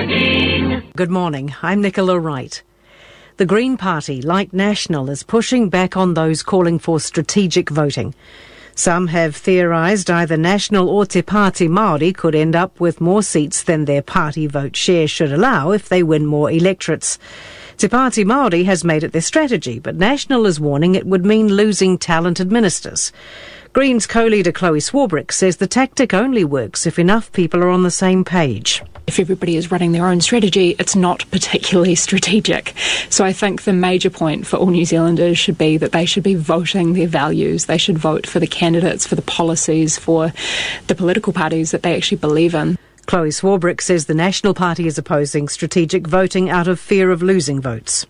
morning. Good morning, I'm Nicola Wright. The Green Party, like National, is pushing back on those calling for strategic voting. Some have theorised either National or Te Pāti Māori could end up with more seats than their party vote share should allow if they win more electorates. Te Pāti Māori has made it their strategy, but National is warning it would mean losing talented ministers. Greens co-leader Chloe Swarbrick says the tactic only works if enough people are on the same page. If everybody is running their own strategy, it's not particularly strategic. So I think the major point for all New Zealanders should be that they should be voting their values. They should vote for the candidates, for the policies, for the political parties that they actually believe in. Chloe Swarbrick says the National Party is opposing strategic voting out of fear of losing votes.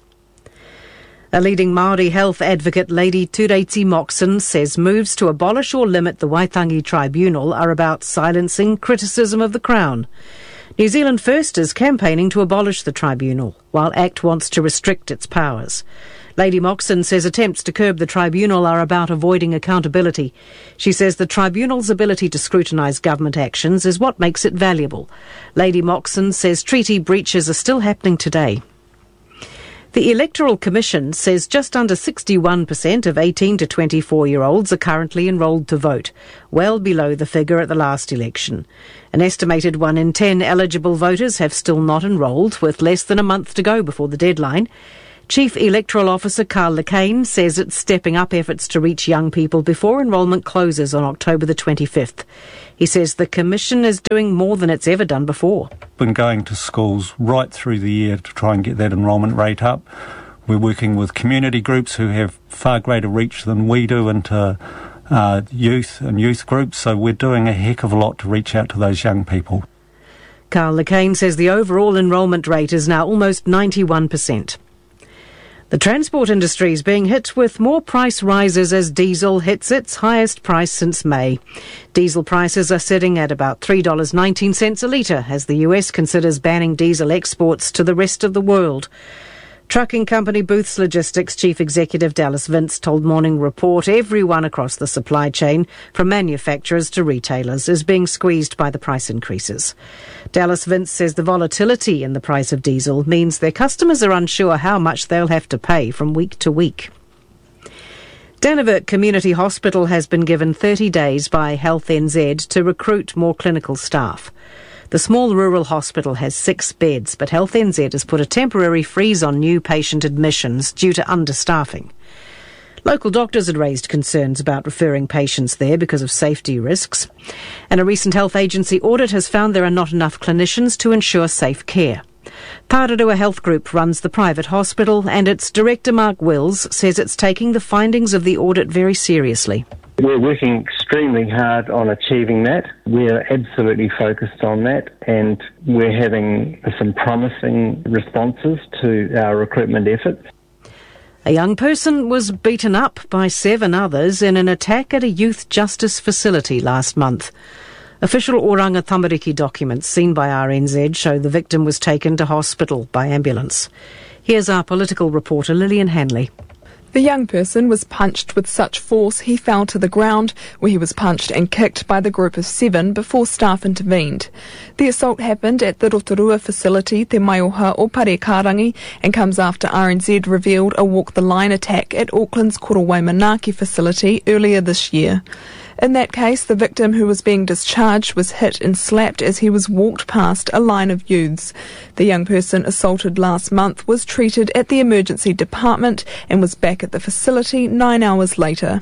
A leading Māori health advocate, Lady Tureiti Moxon, says moves to abolish or limit the Waitangi Tribunal are about silencing criticism of the Crown. New Zealand First is campaigning to abolish the tribunal, while ACT wants to restrict its powers. Lady Moxon says attempts to curb the tribunal are about avoiding accountability. She says the tribunal's ability to scrutinise government actions is what makes it valuable. Lady Moxon says treaty breaches are still happening today. The Electoral Commission says just under 61% of 18 to 24-year-olds are currently enrolled to vote, well below the figure at the last election. An estimated 1 in 10 eligible voters have still not enrolled, with less than a month to go before the deadline. Chief Electoral Officer Carl Lekain says it's stepping up efforts to reach young people before enrolment closes on October the 25th. He says the Commission is doing more than it's ever done before. Been going to schools right through the year to try and get that enrolment rate up. We're working with community groups who have far greater reach than we do into youth and youth groups, so we're doing a heck of a lot to reach out to those young people. Carl Lekain says the overall enrolment rate is now almost 91%. The transport industry is being hit with more price rises as diesel hits its highest price since May. Diesel prices are sitting at about $3.19 a litre as the US considers banning diesel exports to the rest of the world. Trucking company Booths Logistics Chief Executive Dallas Vince told Morning Report everyone across the supply chain, from manufacturers to retailers, is being squeezed by the price increases. Dallas Vince says the volatility in the price of diesel means their customers are unsure how much they'll have to pay from week to week. Danavert Community Hospital has been given 30 days by Health NZ to recruit more clinical staff. The small rural hospital has 6 beds, but Health NZ has put a temporary freeze on new patient admissions due to understaffing. Local doctors had raised concerns about referring patients there because of safety risks. And a recent health agency audit has found there are not enough clinicians to ensure safe care. Pārarua Health Group runs the private hospital, and its director Mark Wills says it's taking the findings of the audit very seriously. We're working extremely hard on achieving that. We're absolutely focused on that, and we're having some promising responses to our recruitment efforts. A young person was beaten up by 7 others in an attack at a youth justice facility last month. Official Oranga Tamariki documents seen by RNZ show the victim was taken to hospital by ambulance. Here's our political reporter Lillian Hanley. The young person was punched with such force he fell to the ground, where he was punched and kicked by the group of 7 before staff intervened. The assault happened at the Rotorua facility, Te Maioha o Parekarangi, and comes after RNZ revealed a walk-the-line attack at Auckland's Korowai-Manaki facility earlier this year. In that case, the victim who was being discharged was hit and slapped as he was walked past a line of youths. The young person assaulted last month was treated at the emergency department and was back at the facility 9 hours later.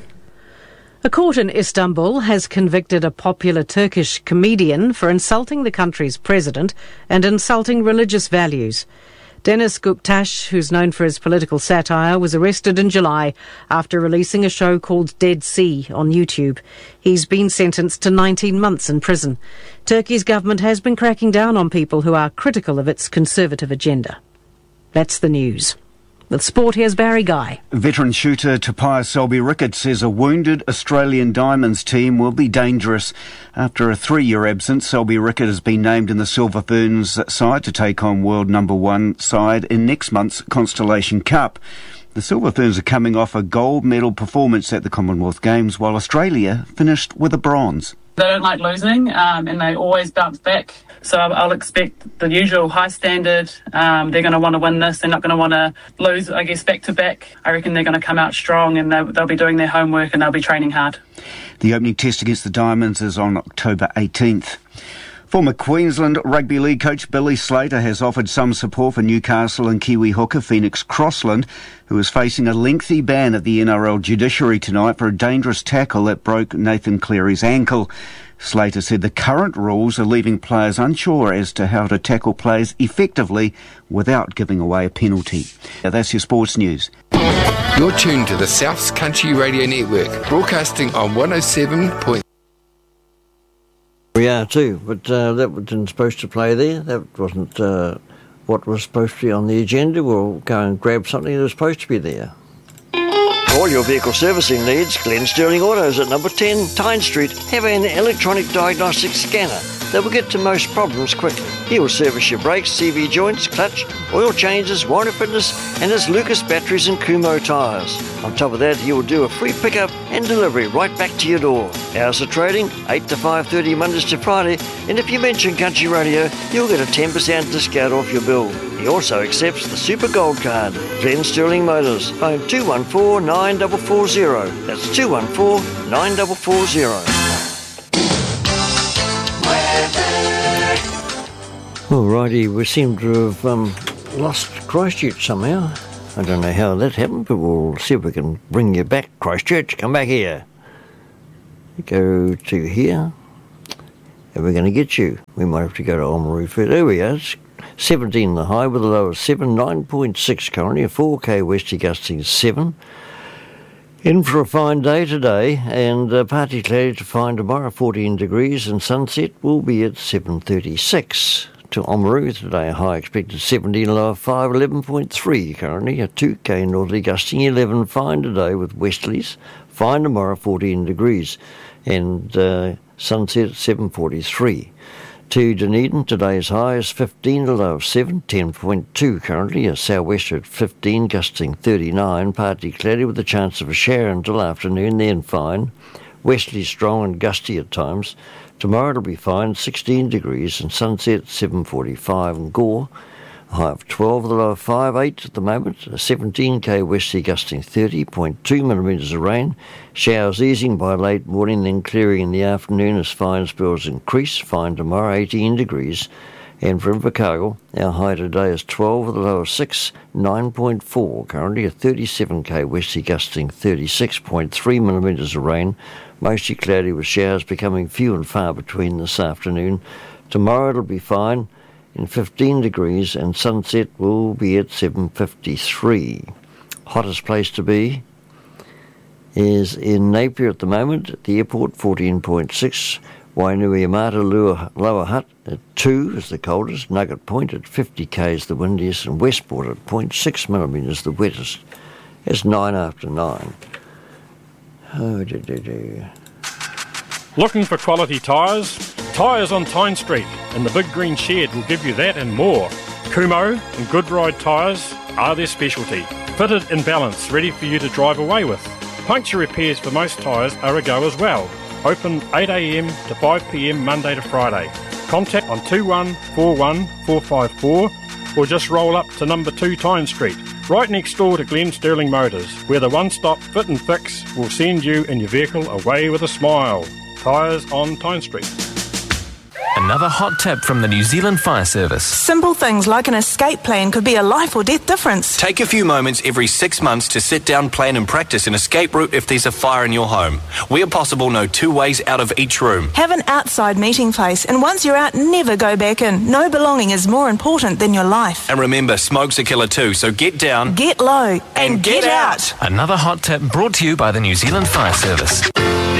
A court in Istanbul has convicted a popular Turkish comedian for insulting the country's president and insulting religious values. Deniz Guptash, who's known for his political satire, was arrested in July after releasing a show called Dead Sea on YouTube. He's been sentenced to 19 months in prison. Turkey's government has been cracking down on people who are critical of its conservative agenda. That's the news. With sport, here's Barry Guy. Veteran shooter Tobias Selby-Rickett says a wounded Australian Diamonds team will be dangerous. After a 3-year absence, Selby-Rickett has been named in the Silver Ferns side to take on world number 1 side in next month's Constellation Cup. The Silver Ferns are coming off a gold medal performance at the Commonwealth Games, while Australia finished with a bronze. They don't like losing, and they always bounce back. So I'll expect the usual high standard. They're going to want to win this. They're not going to want to lose, I guess, back to back. I reckon they're going to come out strong, and they'll be doing their homework and they'll be training hard. The opening test against the Diamonds is on October 18th. Former Queensland Rugby League coach Billy Slater has offered some support for Newcastle and Kiwi hooker Phoenix Crossland, who is facing a lengthy ban at the NRL judiciary tonight for a dangerous tackle that broke Nathan Cleary's ankle. Slater said the current rules are leaving players unsure as to how to tackle players effectively without giving away a penalty. Now that's your sports news. You're tuned to the South's Country Radio Network, broadcasting on 107. We are too, but that wasn't supposed to play there. That wasn't what was supposed to be on the agenda. We'll go and grab something that was supposed to be there. For all your vehicle servicing needs, Glenn Sterling Autos at number 10 Tyne Street have an electronic diagnostic scanner that will get to most problems quickly. He will service your brakes, CV joints, clutch, oil changes, warranty fitness, and his Lucas batteries and Kumho tyres. On top of that, he will do a free pickup and delivery right back to your door. Hours of trading, 8 to 5:30 Mondays to Friday, and if you mention Country Radio, you'll get a 10% discount off your bill. He also accepts the Super Gold Card. Glenn Sterling Motors, phone 214 9440. That's 214 9440. Alrighty, we seem to have lost Christchurch somehow. I don't know how that happened, but we'll see if we can bring you back. Christchurch, come back here. Go to here. And we're going to get you. We might have to go to Oamaru first. There we are. It's 17 the high with a low of 7, 9.6 currently. A 4K westerly gusting 7. In for a fine day today, and partly cloudy to fine tomorrow, 14 degrees, and sunset will be at 7:36. To Oamaru today, a high expected 17, low of 5, 11.3 currently. A 2K northerly gusting 11, fine today with westerlies. Fine tomorrow, 14 degrees, and sunset at 7:43. To Dunedin, today's high is 15, a low of 7, 10.2 currently. A sou'wester at 15, gusting 39, partly cloudy with a chance of a shower until afternoon, then fine. Westerly strong and gusty at times. Tomorrow it'll be fine, 16 degrees, and sunset at 7:45 in Gore. A high of 12, the low of 5, 8 at the moment. A 17k westerly gusting 30.2 millimetres of rain. Showers easing by late morning, then clearing in the afternoon as fine spells increase. Fine tomorrow, 18 degrees. And for Invercargill, our high today is 12 with a low of 6, 9.4. Currently a 37k westerly gusting 36.3 millimetres of rain. Mostly cloudy with showers becoming few and far between this afternoon. Tomorrow it'll be fine in 15 degrees and sunset will be at 7:53. Hottest place to be is in Napier at the moment, at the airport, 14.6. Wainuiamata Lower Hutt at 2 is the coldest. Nugget Point at 50 k's the windiest, and Westport at 0.6 millimetres the wettest. It's 9 after 9. Oh, Looking for quality tyres? Tyres on Tyne Street and the Big Green Shed will give you that and more. Kumho and Goodride tyres are their specialty. Fitted and balanced, ready for you to drive away with. Puncture repairs for most tyres are a go as well. Open 8am to 5pm Monday to Friday. Contact on 2141 454 or just roll up to number 2 Tyne Street, right next door to Glenn Sterling Motors, where the one-stop fit and fix will send you and your vehicle away with a smile. Tyres on Tyne Street. Another hot tip from the New Zealand Fire Service. Simple things like an escape plan could be a life or death difference. Take a few moments every 6 months to sit down, plan and practice an escape route if there's a fire in your home. Where possible, know 2 ways out of each room. Have an outside meeting place, and once you're out, never go back in. No belonging is more important than your life. And remember, smoke's a killer too, so get down, get low, and get out. Another hot tip brought to you by the New Zealand Fire Service.